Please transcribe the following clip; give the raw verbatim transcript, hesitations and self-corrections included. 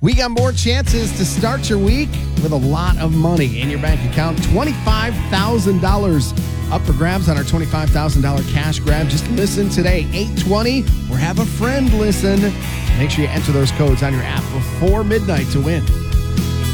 We got more chances to start your week with a lot of money in your bank account. twenty-five thousand dollars up for grabs on our twenty-five thousand dollars cash grab. Just listen today, eight twenty, or have a friend listen. Make sure you enter those codes on your app before midnight to win.